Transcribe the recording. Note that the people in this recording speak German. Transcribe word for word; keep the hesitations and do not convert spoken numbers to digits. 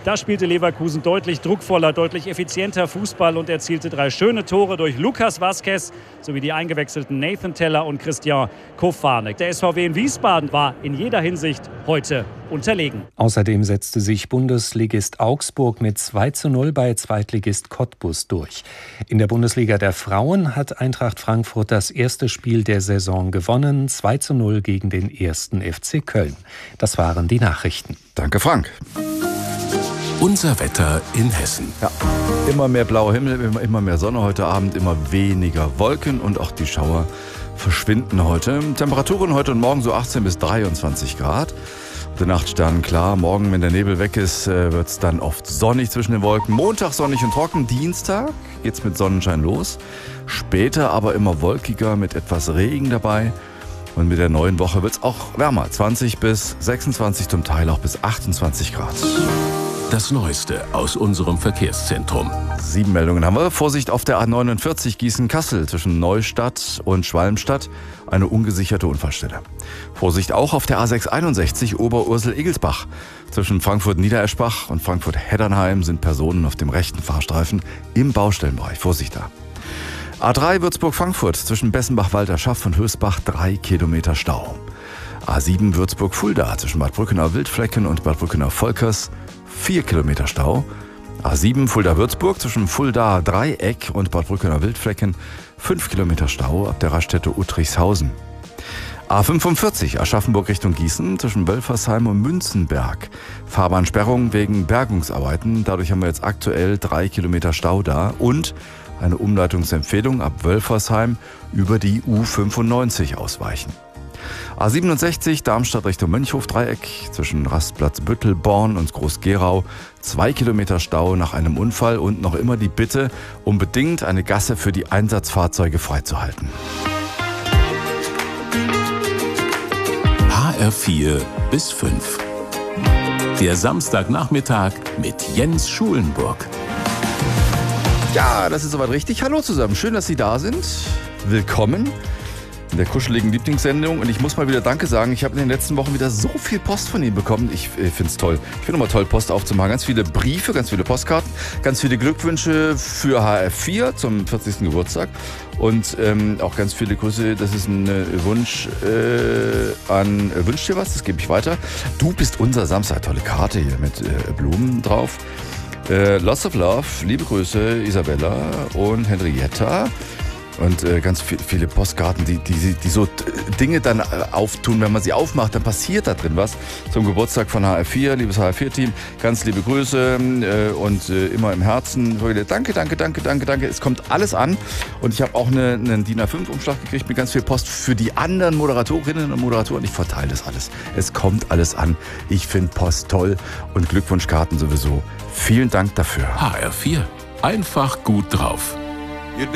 Da spielte Leverkusen deutlich druckvoller, deutlich effizienter Fußball und erzielte drei schöne Tore durch Lucas Vazquez sowie die eingewechselten Nathan Teller und Christian Kofanek. Der S V W in Wiesbaden war in jeder Hinsicht heute unterlegen. Außerdem setzte sich Bundesligist Augsburg mit zwei zu null bei Zweitligist Cottbus durch. In der Bundesliga der Frauen hat Eintracht Frankfurt das erste Spiel der Saison gewonnen, zwei zu null gegen den ersten F C Köln. Das waren die Nachrichten. Danke, Frank. Unser Wetter in Hessen. Ja, immer mehr blauer Himmel, immer, immer mehr Sonne heute Abend, immer weniger Wolken und auch die Schauer verschwinden heute. Temperaturen heute und morgen so achtzehn bis dreiundzwanzig Grad. Die Nachtsternen klar. Morgen, wenn der Nebel weg ist, wird es dann oft sonnig zwischen den Wolken. Montag sonnig und trocken. Dienstag geht's mit Sonnenschein los. Später aber immer wolkiger mit etwas Regen dabei. Und mit der neuen Woche wird's auch wärmer. zwanzig bis sechsundzwanzig, zum Teil auch bis achtundzwanzig Grad. Das Neueste aus unserem Verkehrszentrum. Sieben Meldungen haben wir. Vorsicht auf der A neunundvierzig Gießen-Kassel zwischen Neustadt und Schwalmstadt. Eine ungesicherte Unfallstelle. Vorsicht auch auf der A sechshunderteinundsechzig Oberursel-Egelsbach. Zwischen Frankfurt-Niedereschbach und Frankfurt-Heddernheim sind Personen auf dem rechten Fahrstreifen im Baustellenbereich. Vorsicht da. A drei Würzburg-Frankfurt zwischen Bessenbach-Walterschaft und Hösbach drei Kilometer Stau. A sieben Würzburg-Fulda zwischen Bad Brückenau-Wildflecken und Bad Brückenau-Volkers vier Kilometer Stau. A sieben Fulda-Würzburg zwischen Fulda-Dreieck und Bad Brückenau-Wildflecken fünf Kilometer Stau ab der Raststätte Uttrichshausen. A fünfundvierzig Aschaffenburg Richtung Gießen zwischen Wölfersheim und Münzenberg. Fahrbahnsperrung wegen Bergungsarbeiten. Dadurch haben wir jetzt aktuell drei Kilometer Stau da und eine Umleitungsempfehlung ab Wölfersheim über die U fünfundneunzig ausweichen. A siebenundsechzig Darmstadt Richtung Mönchhof-Dreieck zwischen Rastplatz Büttelborn und Groß-Gerau. Zwei Kilometer Stau nach einem Unfall und noch immer die Bitte, unbedingt eine Gasse für die Einsatzfahrzeuge freizuhalten. H R vier bis fünf. Der Samstagnachmittag mit Jens Schulenburg. Ja, das ist soweit richtig. Hallo zusammen, schön, dass Sie da sind. Willkommen in der kuscheligen Lieblingssendung. Und ich muss mal wieder Danke sagen. Ich habe in den letzten Wochen wieder so viel Post von Ihnen bekommen. Ich äh, finde es toll. Ich finde immer toll, Post aufzumachen. Ganz viele Briefe, ganz viele Postkarten, ganz viele Glückwünsche für H R vier zum vierzigsten Geburtstag. Und ähm, auch ganz viele Grüße. Das ist ein äh, Wunsch äh, an äh, Wünsch dir was, das gebe ich weiter. Du bist unser Samstag. Tolle Karte hier mit äh, Blumen drauf. Äh, lots of love. Liebe Grüße, Isabella und Henrietta. Und äh, ganz viel, viele Postkarten, die, die, die so Dinge dann auftun, wenn man sie aufmacht, dann passiert da drin was. Zum Geburtstag von H R vier, liebes H R vier Team, ganz liebe Grüße äh, und äh, immer im Herzen. Danke, danke, danke, danke, danke. Es kommt alles an. Und ich habe auch eine, einen D I N A fünf Umschlag gekriegt mit ganz viel Post für die anderen Moderatorinnen und Moderatoren. Ich verteile das alles. Es kommt alles an. Ich finde Post toll und Glückwunschkarten sowieso. Vielen Dank dafür. H R vier. Einfach gut drauf.